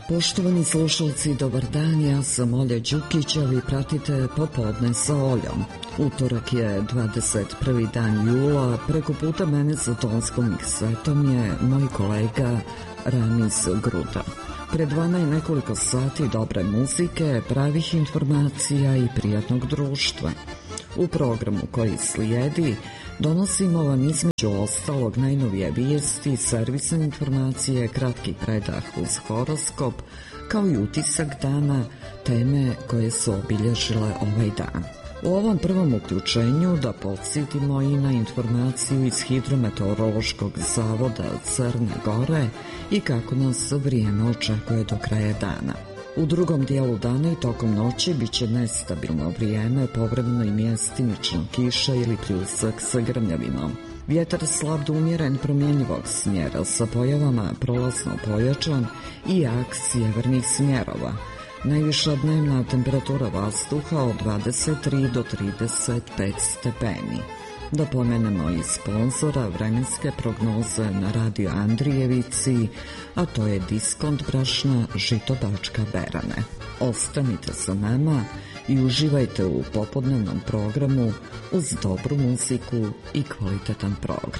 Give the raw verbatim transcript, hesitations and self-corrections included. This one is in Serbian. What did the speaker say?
Poštovani slušalci, dobar dan, ja sam Olja Đukić, a vi pratite Popodne sa Oljom. Utorak je dvadeset prvi dan jula, preko puta mene sa tonskom miksetom je moj kolega Ramiz Gruda. Pred vama je nekoliko sati dobre muzike, pravih informacija i prijatnog društva. U programu koji slijedi donosimo vam između ostalog najnovije vijesti, servisne informacije, kratki predah uz horoskop, kao i utisak dana, teme koje su obilježile ovaj dan. U ovom prvom uključenju da podsjetimo i na informaciju iz Hidrometeorološkog zavoda Crne Gore i kako nas vrijeme očekuje do kraja dana. U drugom dijelu dana i tokom noći bit će nestabilno vrijeme, povremeno i mjestimično kiša ili pljusak sa grmljavinom. Vjetar slab do umjeren promjenjivog smjera sa pojavama prolazno pojačan i jak sjevernih smjerova. Najviša dnevna temperatura vazduha od dvadeset tri do trideset pet stepeni. Da pomenemo i sponzora vremenske prognoze na Radio Andrijevici, a to je Diskont brašna Žito Bačka Berane. Ostanite sa nama i uživajte u popodnevnom programu uz dobru muziku i kvalitetan program.